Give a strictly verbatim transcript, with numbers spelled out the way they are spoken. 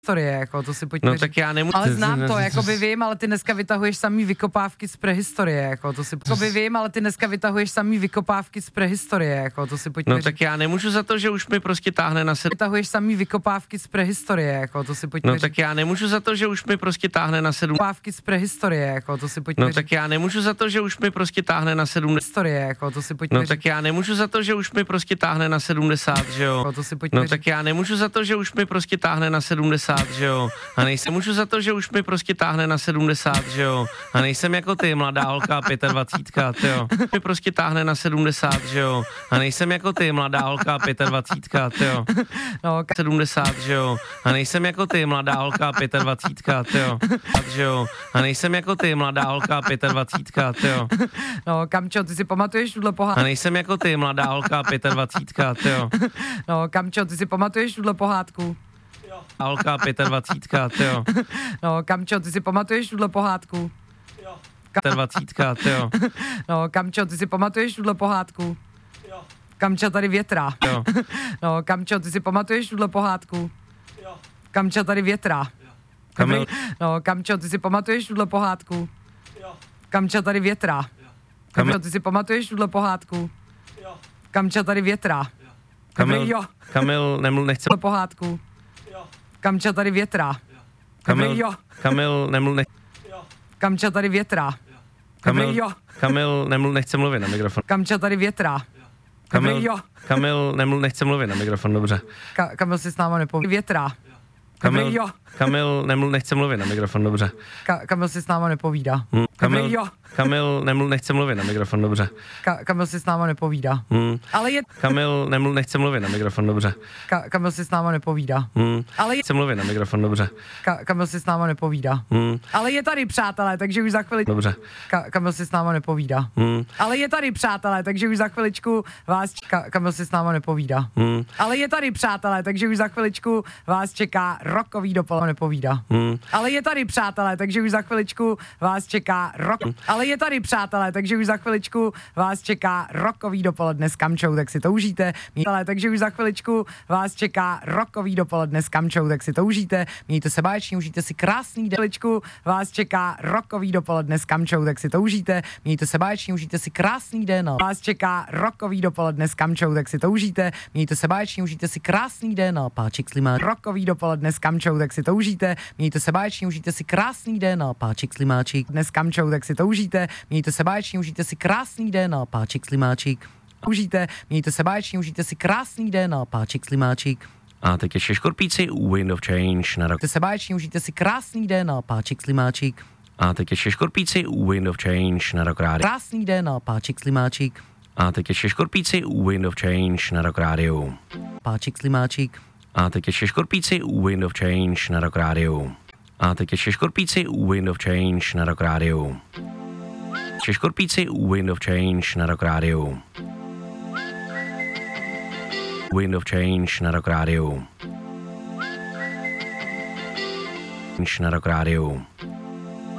Historie, jako to si pojďme No říct. tak já nemůžu. Ale znám to, jako by vím, ale ty dneska vytahuješ samý vykopávky z prehistorie, jako to si jako by vím, ale ty dneska vytahuješ samý vykopávky z prehistorie, jako to si pojďme No říct. tak já nemůžu za to, že už mi prostě táhne na sedm. Vytahuješ samý vykopávky z prehistorie, jako to si pojďme No říct. tak já nemůžu za to, že už mi prostě táhne na sedm. Vykopávky z prehistorie, jako to si pojďme No říct. tak já nemůžu za to, že už mi prostě táhne na sedm. Historie, jako to si pojďme No říct. tak já nemůžu za to, že už mi prostě táhne na sedmdesát, že jo. Jako to si pojďme No říct. tak já nemůžu za to, že už mi prostě táhne na sedmdesát, že jo. A nejsem můžu za to, že už mi prostě táhne na sedmdesát, že jo. A nejsem jako ty, mladá holka dvacítka pět, jo. Mi prostě táhne na sedmdesát, že jo. A nejsem jako ty, mladá holka dvacítka pět, jo. No, ka- sedmdesát, že jo. A nejsem jako ty, mladá holka dvacítka pět, jo. Že jo. A nejsem jako ty, mladá holka dvacítka pět, jo. no, Kamčo, ty si pamatuješ tuhle A pohádku? nejsem jako ty, mladá holka dvacítka pět, jo. No, Kamčo, ty si pamatuješ tuhle pohádku? A holka dvacítka pět, jo. No, Kamčo, ty si pamatuješ tuhle pohádku? dvacítka pět, jo. No, Kamčo, ty si pamatuješ tuhle pohádku? Kamča tady větrá. Jo. No, Kamčo, ty si pamatuješ tuhle pohádku? Kamča tady větrá. Kamil. Dobrý? No, Kamčo, ty si pamatuješ tuhle pohádku? Kamča tady větrá. Kamil. Kamčo, ty si pamatuješ tuhle pohádku? Kamča tady větrá. Kamil, Dobrý, jo. Kamil neml, nechce. Tuhle pohádku? Kamča tady větrá. Kamil, Dobrý, jo. Kamil neml, nech, Kamča tady větrá. Kamil, Dobrý, jo. Kamil neml, nechce mluvit na mikrofon. Kamča tady větrá. Kamil, Dobrý, jo. Kamil neml, nechce mluvit na mikrofon, dobře. Ka- Kamil si s náma nepoví. Větrá. Kamil, Dobrý, jo. Kamil neml, nechce mluvit na mikrofon, dobře. Ka- Kamil si s náma nepovídá. Hm, Kamil, Dobrý, jo. Kamil neml, nechce mluvit na mikrofon, dobře. Ka- Kamil si s náma nepovídá. Hm, Ale je... Kamil neml, nechce mluvit na mikrofon, dobře. Ka- Kamil si s náma nepovídá. Hm, Ale je... Chce mluvit na mikrofon, dobře. Ka- Kamil si s náma nepovídá. Hm, Ale je tady, přátelé, takže už za chvili... Dobře. Ka- Kamil si s náma nepovídá. Hm, Ale je tady, přátelé, takže už za chviličku vás... Ka- Kamil si s náma nepovídá. hm, Ale je tady, přátelé, takže už za chviličku vás čeká rokový dopoledne. Nepovídá. hm, Ale je tady, přátelé, takže už za chviličku vás čeká rok. Ale je tady, přátelé, takže už za chviličku vás čeká rokový dopoledne s Kamčou, tak si to užijte. Přátelé, takže už za chviličku vás čeká rokový dopoledne s Kamčou, tak si to užijte. Mějte se báječně, užijte si krásný den. Chviličku vás čeká rokový dopoledne s Kamčou, tak si to užijte. Mějte se báječně, užijte si krásný den. Vás čeká rokový dopoledne s Kamčou, tak si to užijte. Mějte se báječně, užijte si krásný den. Páček Slimáček. Rokový dopoledne s Kamčou, tak si to užijte. Mějte se báječně, užijte si krásný den. Páček Slimáček. Dnes s Kamčou, tak si to užijte. Mějte se báječně, užijte si krásný den. Páček Slimáček. Užijte, mějte se báječně, užijte si krásný den. Páček Slimáček. A teď ještě škorpíci, Wind of Change na rok. Mějte se báječně, užijte si krásný den. Páček Slimáček. A teď ještě škorpíci, Wind of Change na rok rádio. Krásný den. Páček Slimáček. A teď ještě škorpíci, Wind of Change na rok rádio. Páček Slimáček. A teď ještě škorpíci, Wind of Change na rok rádio. A teď ještě škorpíci, Wind of Change na rok rádio. Ještě škorpíci, Wind of Change na rok rádio. Wind of Change na rok rádio. Na rok rádio.